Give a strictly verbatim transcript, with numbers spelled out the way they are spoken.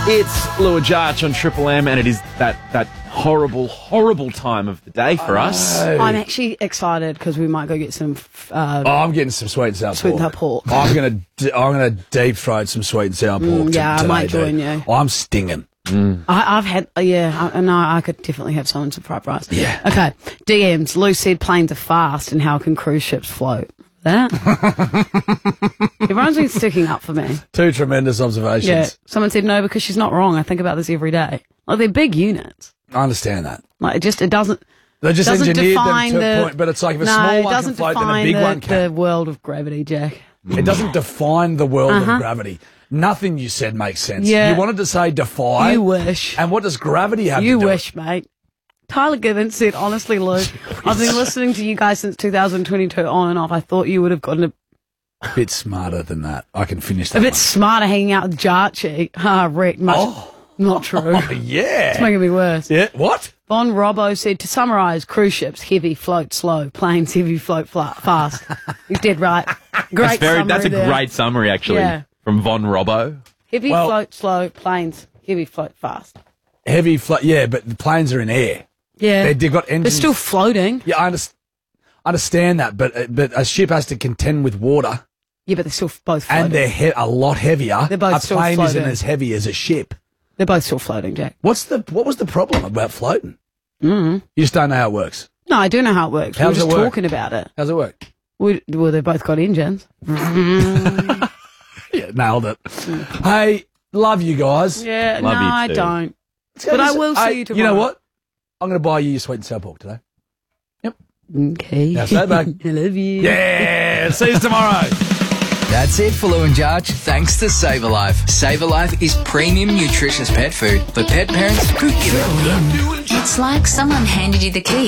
It's Lou and Jarch on Triple M, and it is that, that horrible, horrible time of the day for us. I'm actually excited because we might go get some uh, Oh, I'm getting some sweet and sour sweet and sour pork. pork. I'm gonna, d- I'm gonna deep throat some sweet and sour pork. Mm, t- yeah, I today, might join dude. you. I'm stinging. I, I've had, uh, yeah, I, no, I could definitely have some some fried rice. Yeah. Okay, D Ms. Lou said planes are fast, and how can cruise ships float? That? Everyone's been sticking up for me. Two tremendous observations. Yeah. Someone said no because she's not wrong. I think about this every day. Like they're big units. I understand that. Like it just it doesn't. They just doesn't engineered them define to a the, point, but it's like if a no, small it one can doesn't float, then a define big the, one can. the world of gravity, Jack. It doesn't define the world Uh-huh. of gravity. Nothing you said makes sense. Yeah. You wanted to say defy. You wish. And what does gravity have You to do? wish, mate. Tyler Gibbons said, honestly, Lou, I've been listening to you guys since two thousand twenty-two on and off. I thought you would have gotten a, A bit smarter than that. I can finish that a bit one. smarter hanging out with Jarchi. Ah, Rick. Much, Oh. Not true. Oh, yeah. It's making me worse. Yeah. What? Von Robbo said, to summarise, cruise ships, heavy, float slow. Planes, heavy, float fla- fast. He's dead right. Great That's, very, that's a summary there. great summary, actually, Yeah. from Von Robbo. Heavy, Well- float slow. Planes, heavy, float fast. Heavy flight. Yeah, but the planes are in air. Yeah. They- they've got They're engines. still floating. Yeah, I underst- understand that, but uh, but a ship has to contend with water, Yeah, but they're still both floating. and they're he- a lot heavier. They're both a still plane isn't floating. as heavy as a ship. They're both still floating, Jack. What's the what was the problem about floating? Mm-hmm. You just don't know how it works. No, I do know how it works. How we were does just it work? talking about it. How's it work? We, well, they both got engines. Yeah, nailed it. Hey, love you guys. Yeah, Love no, you I too. don't. Let's go But to I s- will see hey, you You know tomorrow. what? I'm going to buy you your sweet and sour pork today. Okay. Now say it back. I love you. Yeah, see you tomorrow. That's it for Lou and Jarch. Thanks to Save a Life. Save a Life is premium nutritious pet food for pet parents who give it a It's like someone handed you the key